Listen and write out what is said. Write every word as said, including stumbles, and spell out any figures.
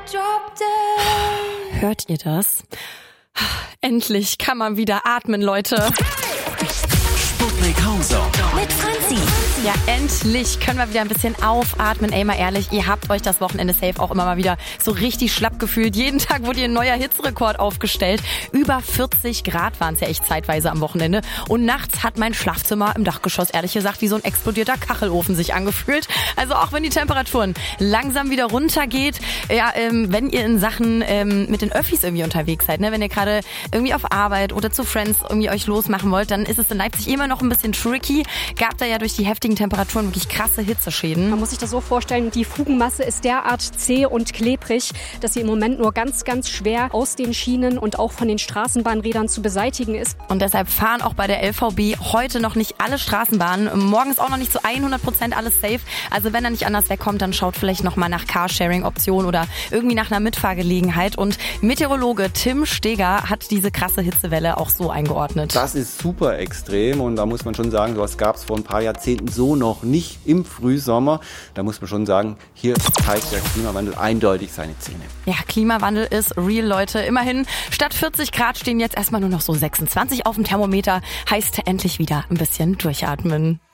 Hört ihr das? Endlich kann man wieder atmen, Leute. Sputnik Hauser Mit Franzi. Ja, endlich können wir wieder ein bisschen aufatmen. Ey, mal ehrlich, ihr habt euch das Wochenende safe auch immer mal wieder so richtig schlapp gefühlt. Jeden Tag wurde hier ein neuer Hitzerekord aufgestellt. Über vierzig Grad waren es ja echt zeitweise am Wochenende. Und nachts hat mein Schlafzimmer im Dachgeschoss ehrlich gesagt wie so ein explodierter Kachelofen sich angefühlt. Also auch wenn die Temperaturen langsam wieder runtergeht. Ja, ähm, wenn ihr in Sachen ähm, mit den Öffis irgendwie unterwegs seid, ne, wenn ihr gerade irgendwie auf Arbeit oder zu Friends irgendwie euch losmachen wollt, dann ist es in Leipzig immer noch ein bisschen tricky. Gab da ja durch die heftigen Temperaturen wirklich krasse Hitzeschäden. Man muss sich das so vorstellen, die Fugenmasse ist derart zäh und klebrig, dass sie im Moment nur ganz, ganz schwer aus den Schienen und auch von den Straßenbahnrädern zu beseitigen ist. Und deshalb fahren auch bei der L V B heute noch nicht alle Straßenbahnen. Morgen ist auch noch nicht zu hundert Prozent alles safe. Also wenn er nicht anders wegkommt, dann schaut vielleicht nochmal nach Carsharing-Optionen oder irgendwie nach einer Mitfahrgelegenheit. Und Meteorologe Tim Steger hat diese krasse Hitzewelle auch so eingeordnet. Das ist super extrem und da muss man schon sagen, sowas gab es vor ein paar Jahrzehnten so noch nicht im Frühsommer. Da muss man schon sagen, hier zeigt der Klimawandel eindeutig seine Zähne. Ja, Klimawandel ist real, Leute. Immerhin, statt vierzig Grad stehen jetzt erstmal nur noch so sechsundzwanzig auf dem Thermometer. Heißt endlich wieder ein bisschen durchatmen.